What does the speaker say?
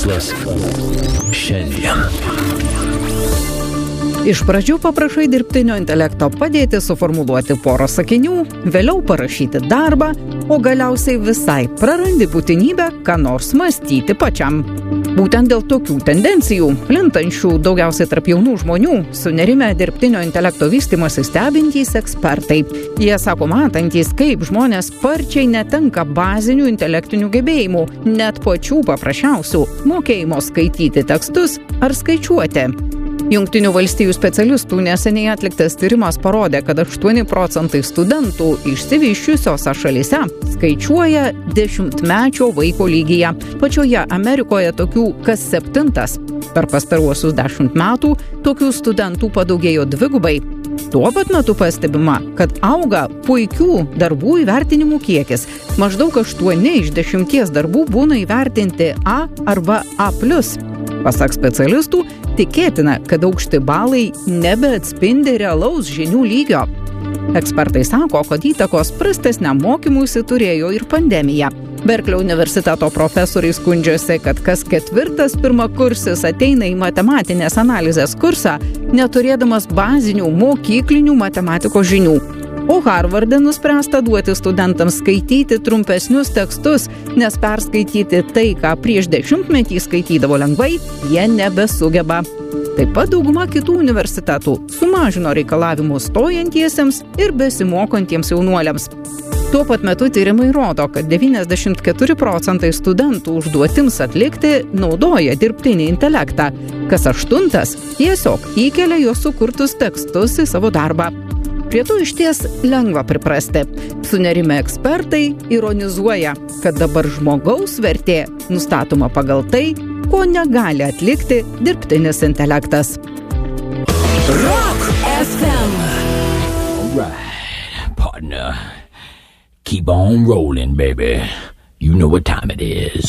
Verslas šiandien. Iš pradžių paprašai dirbtinio intelekto padėti suformuluoti porą sakinių, vėliau parašyti darbą, o galiausiai visai prarandi būtinybę, ką nors mąstyti pačiam. Būtent dėl tokių tendencijų, plintančių daugiausiai tarp jaunų žmonių, sunerimę dirbtinio intelekto vystymąsi stebintys ekspertai. Jie sako matantys, kaip žmonės sparčiai netenka bazinių intelektinių gebėjimų, net pačių paprasčiausių mokėjimo skaityti tekstus ar skaičiuoti. Jungtinių valstijų specialistų neseniai atliktas tyrimas parodė, kad 8% studentų išsivysčiusiose šalyse skaičiuoja 10-mečio vaiko lygyje. Pačioje Amerikoje tokių kas 7. Per pastaruosius 10 metų tokių studentų padaugėjo 2. Tuo pat metu pastebima, kad auga puikių darbų įvertinimų kiekis. Maždaug 8 iš 10 darbų būna įvertinti A arba A+. Pasak specialistų, tikėtina, kad aukšti balai nebeatspindi realaus žinių lygio. Ekspertai sako, kad įtakos prastesniam mokymuisi turėjo ir pandemija. Berklio universiteto profesoriai skundžiasi, kad kas 4. pirmakursis ateina į matematinės analizės kursą, neturėdamas bazinių mokyklinių matematikos žinių. O Harvarde nuspręsta duoti studentams skaityti trumpesnius tekstus, nes perskaityti tai, ką prieš 10-metį skaitydavo lengvai, jie nebesugeba. Taip pat dauguma kitų universitetų sumažino reikalavimus stojantiesiems ir besimokantiems jaunuoliams. Tuo pat metu tyrimai rodo, kad 94% studentų užduotims atlikti naudoja dirbtinį intelektą. Kas 8. tiesiog įkelia jos sukurtus tekstus į savo darbą. Prie to išties lengva priprasti. Sunerimę ekspertai ironizuoja, kad dabar žmogaus vertė nustatoma pagal tai, ko negali atlikti dirbtinis intelektas. Rock FM. All right, partner. Keep on rolling, baby. You know what time it is.